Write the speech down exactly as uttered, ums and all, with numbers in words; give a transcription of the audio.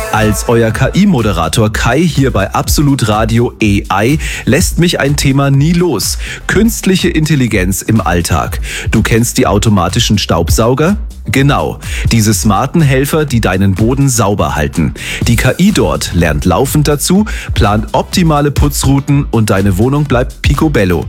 Als euer K I-Moderator Kai hier bei Absolut Radio A I lässt mich ein Thema nie los. Künstliche Intelligenz im Alltag. Du kennst die automatischen Staubsauger? Genau, diese smarten Helfer, die deinen Boden sauber halten. Die K I dort lernt laufend dazu, plant optimale Putzrouten und deine Wohnung bleibt picobello.